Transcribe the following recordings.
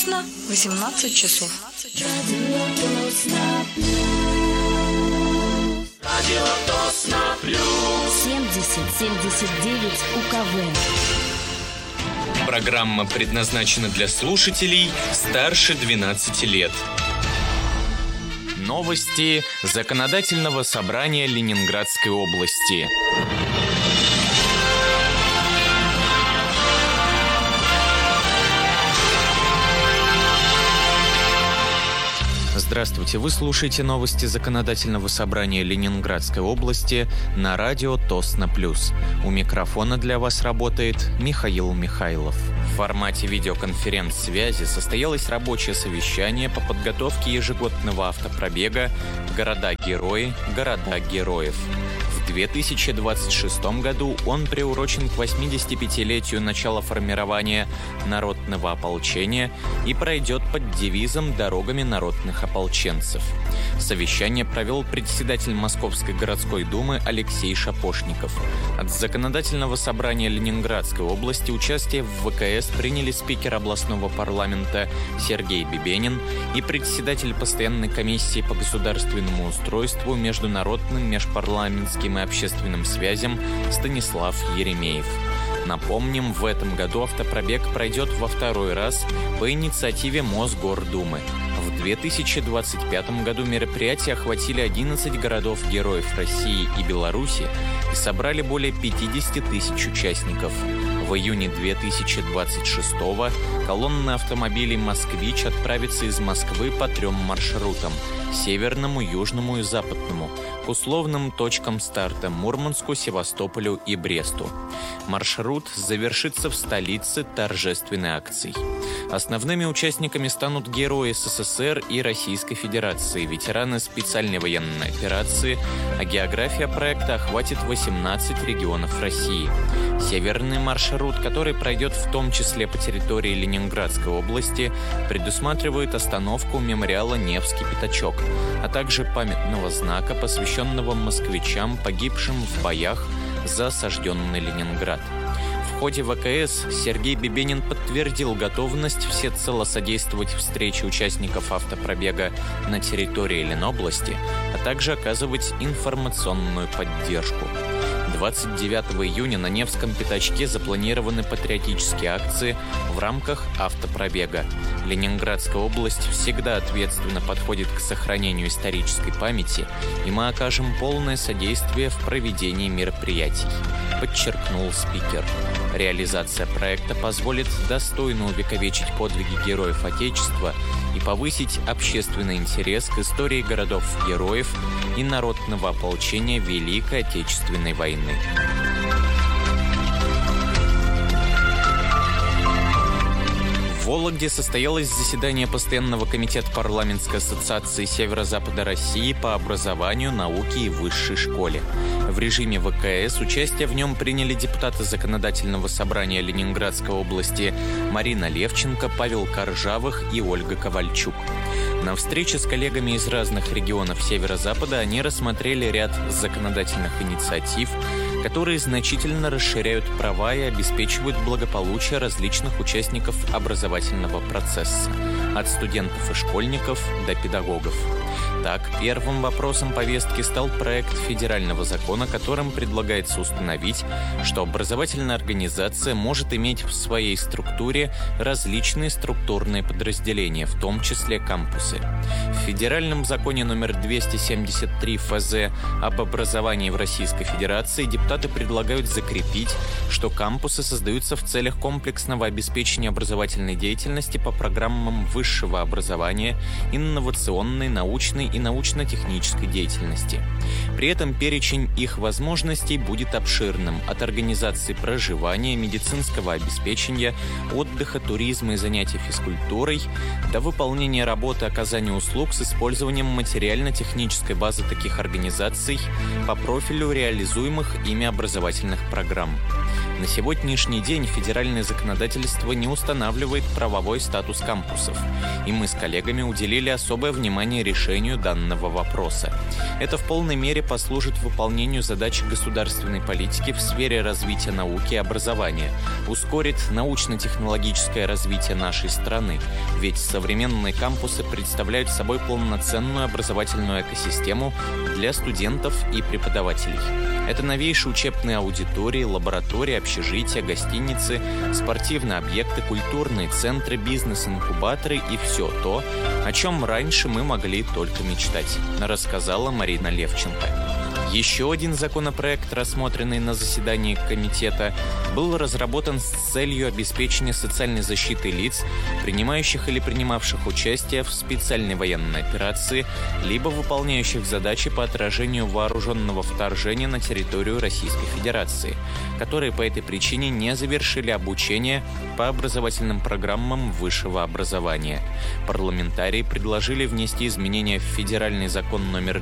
Тосно, 18 часов. Радио Тосно Плюс. 70-79 УКВ. Программа предназначена для слушателей старше 12 лет. Новости Законодательного собрания Ленинградской области. Здравствуйте, вы слушаете новости Законодательного собрания Ленинградской области на радио Тосно Плюс. У микрофона для вас работает Михаил Михайлов. В формате видеоконференц-связи состоялось рабочее совещание по подготовке ежегодного автопробега «Города-герои, города героев». В 2026 году он приурочен к 85-летию начала формирования народного ополчения и пройдет под девизом «Дорогами народных ополченцев». Совещание провел председатель Московской городской думы Алексей Шапошников. От Законодательного собрания Ленинградской области участие в ВКС приняли спикер областного парламента Сергей Бибенин и председатель постоянной комиссии по государственному устройству, международным, межпарламентским и общественным связям Станислав Еремеев. Напомним, в этом году автопробег пройдет во второй раз по инициативе Мосгордумы. В 2025 году мероприятия охватили 11 городов-героев России и Беларуси и собрали более 50 тысяч участников. В июне 2026-го колонна автомобилей «Москвич» отправится из Москвы по 3 маршрутам – северному, южному и западному, к условным точкам старта – Мурманску, Севастополю и Бресту. Маршрут завершится в столице торжественной акцией. Основными участниками станут герои СССР и Российской Федерации, ветераны специальной военной операции, а география проекта охватит 18 регионов России. Северный маршрут, который пройдет в том числе по территории Ленинградской области, предусматривает остановку мемориала «Невский пятачок», а также памятного знака, посвященного москвичам, погибшим в боях за осажденный Ленинград. В ходе ВКС Сергей Бибенин подтвердил готовность всецело содействовать встрече участников автопробега на территории Ленобласти, а также оказывать информационную поддержку. 29 июня на Невском пятачке запланированы патриотические акции в рамках автопробега. Ленинградская область всегда ответственно подходит к сохранению исторической памяти, и мы окажем полное содействие в проведении мероприятий, подчеркнул спикер. Реализация проекта позволит достойно увековечить подвиги героев Отечества и повысить общественный интерес к истории городов-героев и народного ополчения Великой Отечественной войны. В Вологде состоялось заседание Постоянного комитета парламентской ассоциации Северо-Запада России по образованию, науке и высшей школе. В режиме ВКС участие в нем приняли депутаты Законодательного собрания Ленинградской области Марина Левченко, Павел Коржавых и Ольга Ковальчук. На встрече с коллегами из разных регионов Северо-Запада они рассмотрели ряд законодательных инициатив, которые значительно расширяют права и обеспечивают благополучие различных участников образовательного процесса, от студентов и школьников до педагогов. Так, первым вопросом повестки стал проект федерального закона, которым предлагается установить, что образовательная организация может иметь в своей структуре различные структурные подразделения, в том числе кампусы. В федеральном законе номер 273 ФЗ об образовании в Российской Федерации депутаты предлагают закрепить, что кампусы создаются в целях комплексного обеспечения образовательной деятельности по программам высшего образования, инновационной, научной и научно-технической деятельности. При этом перечень их возможностей будет обширным – от организации проживания, медицинского обеспечения, отдыха, туризма и занятий физкультурой до выполнения работы оказания услуг с использованием материально-технической базы таких организаций по профилю реализуемых ими системе образовательных программ. На сегодняшний день федеральное законодательство не устанавливает правовой статус кампусов, и мы с коллегами уделили особое внимание решению данного вопроса. Это в полной мере послужит выполнению задач государственной политики в сфере развития науки и образования, ускорит научно-технологическое развитие нашей страны, ведь современные кампусы представляют собой полноценную образовательную экосистему для студентов и преподавателей. Это новейшие учебные аудитории, лаборатории, общежития, гостиницы, спортивные объекты, культурные центры, бизнес-инкубаторы и все то, о чем раньше мы могли только мечтать, рассказала Марина Левченко. Еще один законопроект, рассмотренный на заседании комитета, был разработан с целью обеспечения социальной защиты лиц, принимающих или принимавших участие в специальной военной операции, либо выполняющих задачи по отражению вооруженного вторжения на территорию Российской Федерации, которые по этой причине не завершили обучение по образовательным программам высшего образования. Парламентарии предложили внести изменения в федеральный закон номер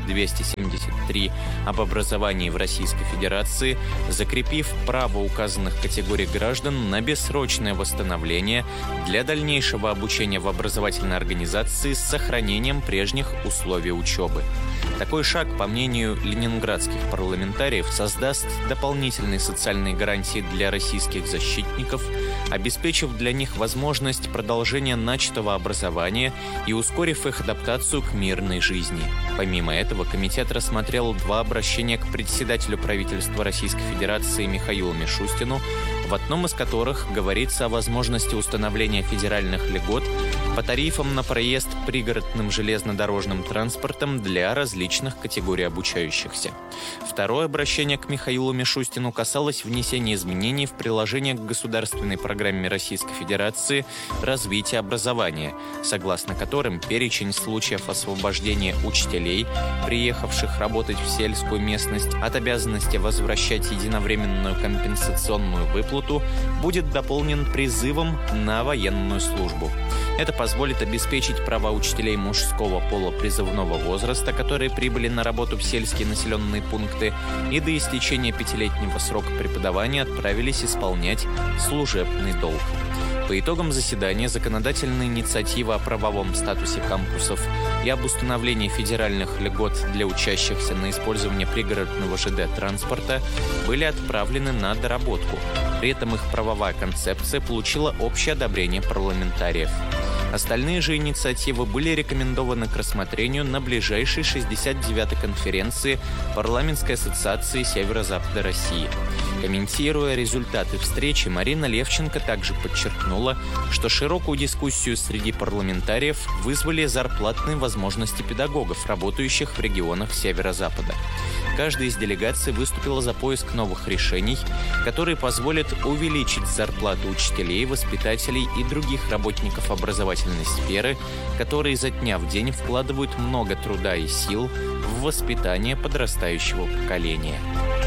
273 об образовании в Российской Федерации, закрепив право указанных категорий граждан на бессрочное восстановление для дальнейшего обучения в образовательной организации с сохранением прежних условий учебы. Такой шаг, по мнению ленинградских парламентариев, создаст дополнительные социальные гарантии для российских защитников, обеспечив для них возможность продолжения начатого образования и ускорив их адаптацию к мирной жизни. Помимо этого, комитет рассмотрел два обращения к председателю правительства Российской Федерации Михаилу Мишустину, в одном из которых говорится о возможности установления федеральных льгот по тарифам на проезд пригородным железнодорожным транспортом для различных категорий обучающихся. Второе обращение к Михаилу Мишустину касалось внесения изменений в приложение к государственной программе Российской Федерации «Развитие образования», согласно которым перечень случаев освобождения учителей, приехавших работать в сельскую местность, от обязанности возвращать единовременную компенсационную выплату, будет дополнен призывом на военную службу. Это позволит обеспечить права учителей мужского пола призывного возраста, которые прибыли на работу в сельские населенные пункты и до истечения 5-летнего срока преподавания отправились исполнять служебный долг. По итогам заседания законодательная инициатива о правовом статусе кампусов и об установлении федеральных льгот для учащихся на использование пригородного ЖД-транспорта были отправлены на доработку. При этом их правовая концепция получила общее одобрение парламентариев. Остальные же инициативы были рекомендованы к рассмотрению на ближайшей 69-й конференции Парламентской ассоциации Северо-Запада России. Комментируя результаты встречи, Марина Левченко также подчеркнула, что широкую дискуссию среди парламентариев вызвали зарплатные возможности педагогов, работающих в регионах Северо-Запада. Каждая из делегаций выступила за поиск новых решений, которые позволят увеличить зарплаты учителей, воспитателей и других работников образовательной сферы, которые изо дня в день вкладывают много труда и сил в воспитание подрастающего поколения.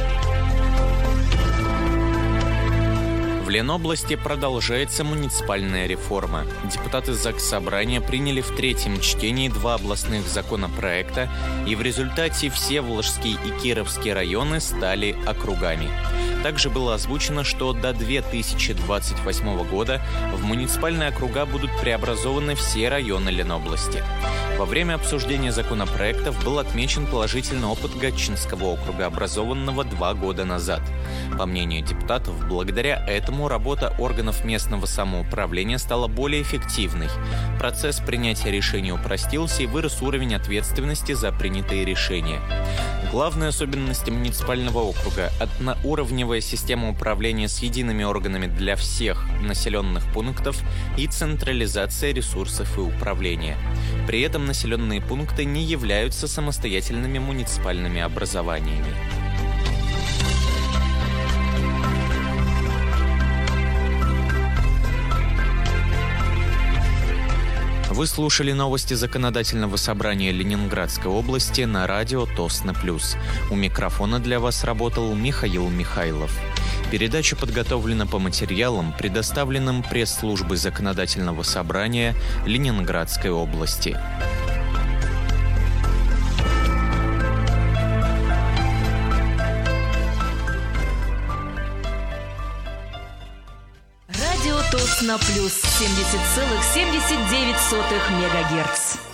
В Ленобласти продолжается муниципальная реформа. Депутаты Заксобрания приняли в третьем чтении два областных законопроекта, и в результате все Волжский и Кировский районы стали округами. Также было озвучено, что до 2028 года в муниципальные округа будут преобразованы все районы Ленобласти. Во время обсуждения законопроектов был отмечен положительный опыт Гатчинского округа, образованного 2 года назад. По мнению депутатов, благодаря этому работа органов местного самоуправления стала более эффективной. Процесс принятия решений упростился и вырос уровень ответственности за принятые решения. Главная особенность муниципального округа – одноуровневая система управления с едиными органами для всех населенных пунктов и централизация ресурсов и управления. При этом населенные пункты не являются самостоятельными муниципальными образованиями. Вы слушали новости Законодательного собрания Ленинградской области на радио Тосно Плюс. У микрофона для вас работал Михаил Михайлов. Передача подготовлена по материалам, предоставленным пресс-службой Законодательного собрания Ленинградской области. Тосно плюс 70,79 мегагерц.